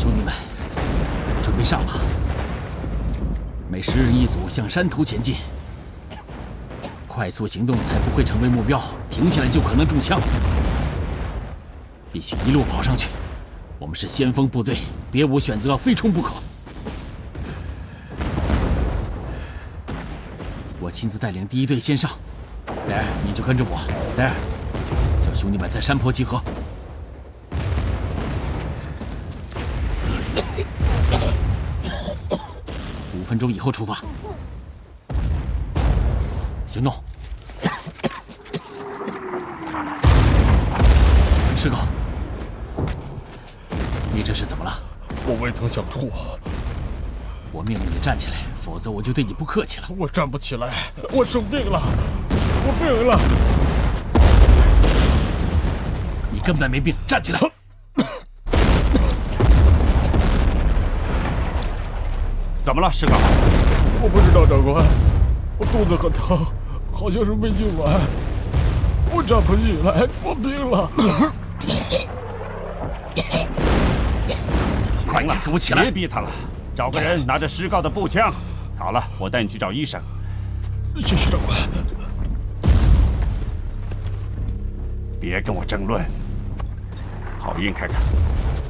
兄弟们，准备上吧！每10人一组向山头前进，快速行动才不会成为目标，停下来就可能中枪。必须一路跑上去。我们是先锋部队，别无选择，非冲不可。我亲自带领第1队先上，戴尔，你就跟着我。戴尔，叫兄弟们在山坡集合。 5分钟以后出发，行动！石狗，你这是怎么了？ 我胃疼想吐。 我命令你站起来，否则我就对你不客气了。 我站不起来，我生病了，我病了。 你根本没病，站起来！ 怎么了，石狗？ 我不知道，长官，我肚子很疼，好像是胃痉挛，我站不起来，我病了。 快点，给我起来！ 别逼他了，找个人拿着石膏的步枪。好了，我带你去找医生。 谢谢长官。 别跟我争论，好运开开。